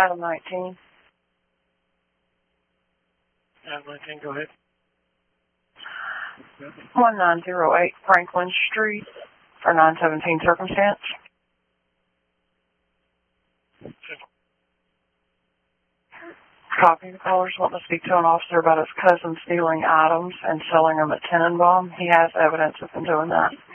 Item 19. Item 19, go ahead. 1908 Franklin Street for 917 circumstance. Copy. The caller's wanting to speak to an officer about his cousin stealing items and selling them at Tenenbaum. He has evidence of him doing that.